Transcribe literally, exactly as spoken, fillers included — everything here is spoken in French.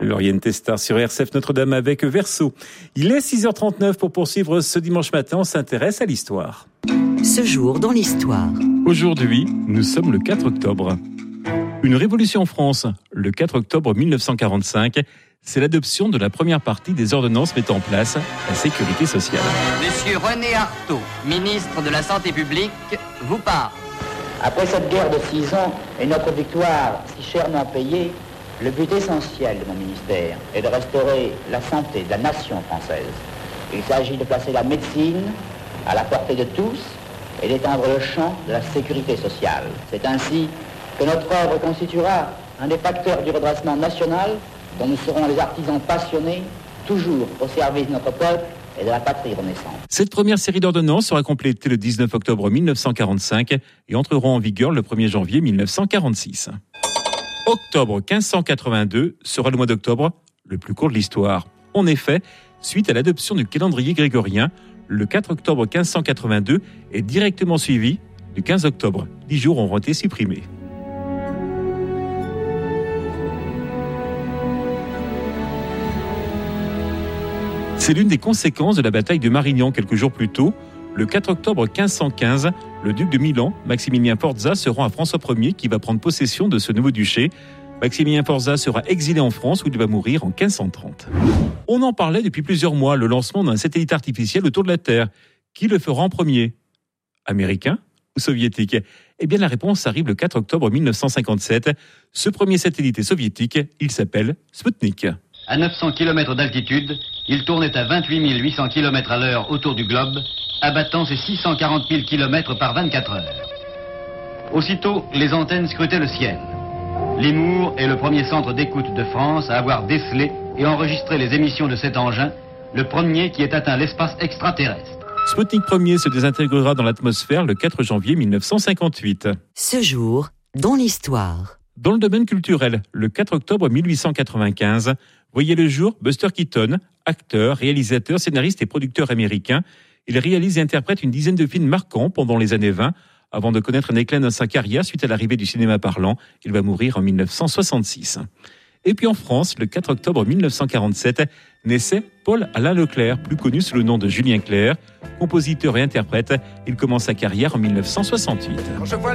Lauriane Testard sur R C F Notre-Dame avec Verseau. Il est six heures trente-neuf pour poursuivre ce dimanche matin. On s'intéresse à l'histoire. Ce jour dans l'histoire. Aujourd'hui, nous sommes le quatre octobre. Une révolution en France, le quatre octobre mille neuf cent quarante-cinq, c'est l'adoption de la première partie des ordonnances mettant en place la sécurité sociale. Monsieur René Artaud, ministre de la Santé publique, vous parle. Après cette guerre de six ans et notre victoire si chèrement payée, le but essentiel de mon ministère est de restaurer la santé de la nation française. Il s'agit de placer la médecine à la portée de tous et d'étendre le champ de la sécurité sociale. C'est ainsi que notre œuvre constituera un des facteurs du redressement national dont nous serons les artisans passionnés, toujours au service de notre peuple et de la patrie renaissante. Cette première série d'ordonnances sera complétée le dix-neuf octobre mille neuf cent quarante-cinq et entreront en vigueur le premier janvier mille neuf cent quarante-six. Octobre quinze cent quatre-vingt-deux sera le mois d'octobre le plus court de l'histoire. En effet, suite à l'adoption du calendrier grégorien, le quatre octobre quinze cent quatre-vingt-deux est directement suivi du quinze octobre. Dix jours auront été supprimés. C'est l'une des conséquences de la bataille de Marignan quelques jours plus tôt. Le quatre octobre quinze cent quinze, le duc de Milan, Maximilien Forza, se rend à François Ier qui va prendre possession de ce nouveau duché. Maximilien Forza sera exilé en France où il va mourir en quinze cent trente. On en parlait depuis plusieurs mois, le lancement d'un satellite artificiel autour de la Terre. Qui le fera en premier ? Américain ou soviétique ? Eh bien la réponse arrive le quatre octobre mille neuf cent cinquante-sept. Ce premier satellite est soviétique, il s'appelle Sputnik. À neuf cents kilomètres d'altitude, il tournait à vingt-huit mille huit cents kilomètres à l'heure autour du globe, abattant ses six cent quarante mille kilomètres par vingt-quatre heures. Aussitôt, les antennes scrutaient le ciel. Limours est le premier centre d'écoute de France à avoir décelé et enregistré les émissions de cet engin, le premier qui ait atteint l'espace extraterrestre. Sputnik premier se désintégrera dans l'atmosphère le quatre janvier mille neuf cent cinquante-huit. Ce jour dans l'histoire. Dans le domaine culturel, le quatre octobre mille huit cent quatre-vingt-quinze, voyait le jour Buster Keaton, acteur, réalisateur, scénariste et producteur américain. Il réalise et interprète une dizaine de films marquants pendant les années vingt, avant de connaître un éclat dans sa carrière suite à l'arrivée du cinéma parlant. Il va mourir en mille neuf cent soixante-six. Et puis en France, le quatre octobre mille neuf cent quarante-sept, naissait Paul Alain Leclerc, plus connu sous le nom de Julien Clerc. Compositeur et interprète, il commence sa carrière en mille neuf cent soixante-huit.